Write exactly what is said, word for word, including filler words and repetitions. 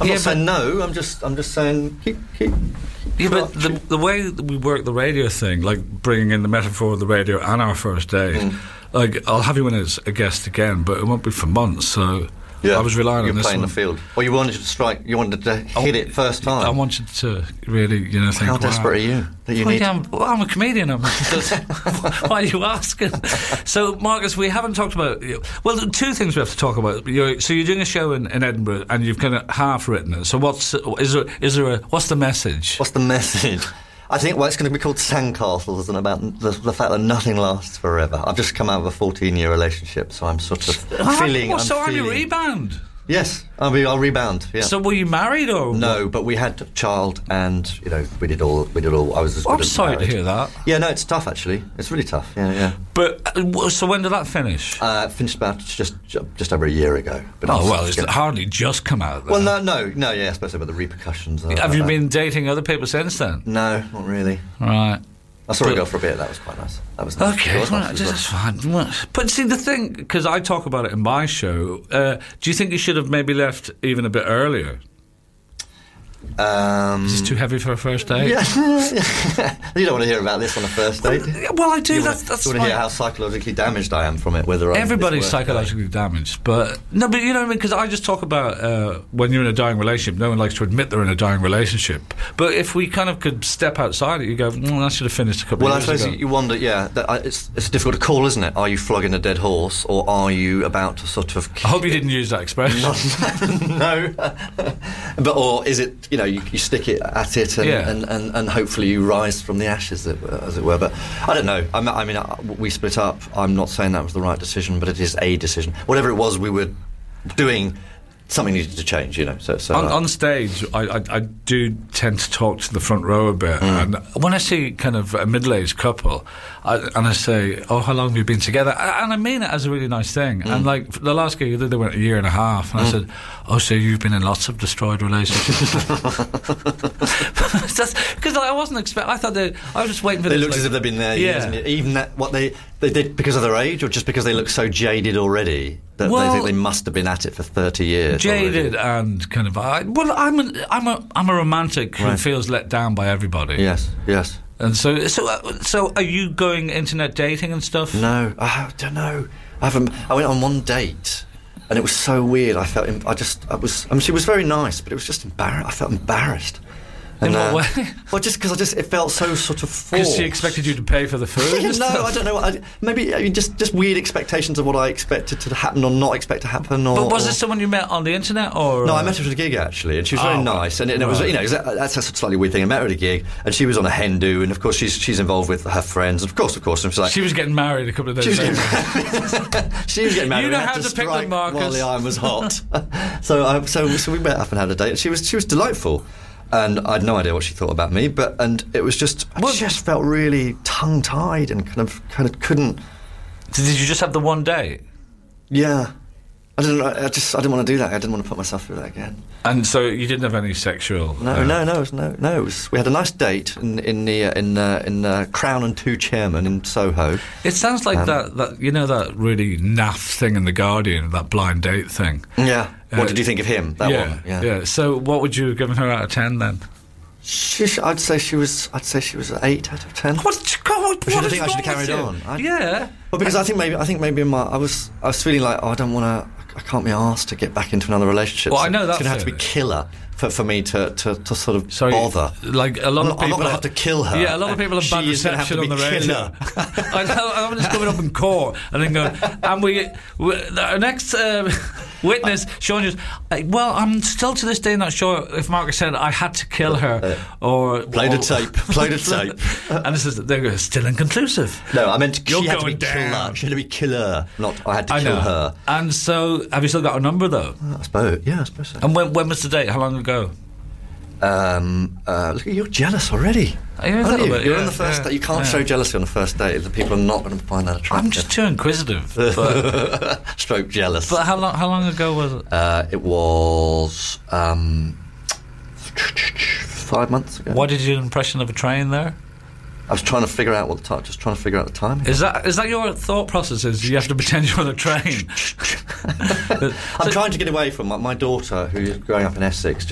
I'm Yeah, not saying no. I'm just I'm just saying keep keep. Yeah, but the, the way that we work the radio thing, like bringing in the metaphor of the radio and our first date, Mm. like I'll have you in as a guest again, but it won't be for months. So Yeah, I was relying you're on this playing one. the field. Well, you wanted to strike. You wanted to hit it first time. I wanted to really, you know, think. How wow. desperate are you that you Well, need? yeah, I'm, well, I'm a comedian. I'm, why are you asking? So, Marcus, we haven't talked about. Well, two things we have to talk about. You're, so, you're doing a show in, in Edinburgh, and you've kind of half written it. So, what's is there? Is there a? What's the message? What's the message? I think well, it's going to be called Sandcastles, and about the, the fact that nothing lasts forever. I've just come out of a fourteen-year relationship, so I'm sort of feeling. What, I'm so, I'm your feeling, rebound. Yes, I'll be. I'll rebound. Yeah. So, were you married or No, but we had a child, and you know, we did all. We did all. I was. As I'm good as sorry to married. hear that. Yeah, no, it's tough actually. It's really tough. Yeah, yeah. But uh, w- so when did that finish? Uh, finished about just just over a year ago. But oh I'm well, it's getting- hardly just come out. Then. Well, no, no, no. Yeah, I suppose about the repercussions. Of, Have you of been that. dating other people since then? No, not really. Right. I saw But- a girl for a bit. That was quite nice. That was nice. Okay, It was well, nice as that's well. fine. Well, But see, the thing, because I talk about it in my show, uh, do you think you should have maybe left even a bit earlier? Um, Is this too heavy for a first date? Yeah. You don't want to hear about this on a first date. Yeah, well, I do. You That's, want, that's you want to hear my- how psychologically damaged I am from it. Whether I'm, Everybody's it's worth psychologically damaged, but no, but you know what I mean. Because I just talk about uh, when you're in a dying relationship. No one likes to admit they're in a dying relationship. But if we kind of could step outside it, you go, mm, "I should have finished a couple Well, I of years suppose ago." you wonder, yeah, that, uh, it's it's difficult to call, isn't it? Are you flogging a dead horse, or are you about to sort of? I hope you didn't use that expression. No, but or is it? You know, you, you stick it at it, and, Yeah. and, and, and hopefully you rise from the ashes, as it were. As it were. But I don't know. I'm, I mean, uh, we split up. I'm not saying that was the right decision, but it is a decision. Whatever it was, we were doing. Something needed to change, you know. So, so On, uh, on stage, I, I, I do tend to talk to the front row a bit, Mm. and when I see kind of a middle-aged couple, I, and I say, "Oh, how long have you been together?" A- and I mean it as a really nice thing. Mm. And like the last gig, they went a year and a half, and I said, "Oh, so you've been in lots of destroyed relationships?" Because like, I wasn't expecting. I thought they. I was just waiting for. they this, looked like, as if they've been there Yeah. years and years. Even that, what they they did because of their age, or just because they look so jaded already that Well, they think they must have been at it for thirty years. jaded already. and kind of. I, well, I'm a, I'm a I'm a romantic who Right. feels let down by everybody. Yes, yes. And so, so, uh, so, are you going internet dating and stuff? No, I don't know. I haven't. I went on one date, and it was so weird. I felt. em- I just. I was. I mean, she was very nice, but it was just embarrassed. I felt embarrassed. In And, what uh, way? Well, just because I just it felt so sort of forced. Because she expected you to pay for the food? and no, stuff? I don't know. I, maybe I mean, just just weird expectations of what I expected to happen or not expect to happen. Or, But was or, it someone you met on the internet, or No, uh, I met her at a gig actually, and she was Oh, very nice. And it, and it was, right. you know, that's a slightly weird thing. I met her at a gig, and she was on a hen do, and of course she's she's involved with her friends, and of course, of course, and she's like, She was getting married a couple of days she was later. getting, she was getting married. You know and had how to pick them, strike Marcus. While the iron was hot. so, I, so, so we met up and had a date. And she was she was delightful, and I had no idea what she thought about me. But and it was just I Well- just felt really tongue tied and kind of kind of couldn't. Did you just have the one date? Yeah, I didn't. I just I didn't want to do that. I didn't want to put myself through that again. And so you didn't have any sexual... No, uh, no, no, it was no, no. It was, we had a nice date in in the uh, in uh, in uh, Crown and Two Chairmen in Soho. It sounds like Um, that, that, you know, that really naff thing in The Guardian, that blind date thing. Yeah. Uh, what did you think of him? That yeah, one. Yeah. yeah. So what would you have given her out of ten then? She, sh- I'd say she was. I'd say she was an eight out of ten. What? God, what, Which I what think is I should have wrong with carried you? on. I- Yeah. Well, because I think maybe I think maybe in my I was I was feeling like oh, I don't want to. I can't be asked to get back into another relationship. Well, I So know that it's going to have to be feeling. killer for, for me to, to, to sort of Sorry, bother. like a lot I'm of not, I'm people not going to have to kill her. Yeah, a lot of people have She bad is gonna have to reception on be the radio. killer. I know, I'm just coming up in court and then going, and we, we our next uh, witness, Sean, just, uh, well, I'm still to this day not sure if Marcus said I had to kill her or Play the or- tape. Play the tape. And this is they're still inconclusive. No, I meant You're she had to be going down. killer. She had to be killer. Not I had to I kill know. her. And so, have you still got a number though? I suppose. Yeah, I suppose so. And when when was the date? How long ago? Um, uh, look, you're jealous already. Oh, yeah, a Aren't little you? bit, You're yeah, on the first yeah, date. You can't yeah. show jealousy on the first date. The people are not going to find that attractive. I'm just too inquisitive. But, Stroke jealous. but how long? How long ago was it? uh, it was um, five months ago. What did you get an impression of a train there? I was trying to figure out what the time. Just trying to figure out the timing. Is that is that your thought process? Is you have to pretend you're on a train? I'm trying to get away from my, my daughter, who's growing up in Essex.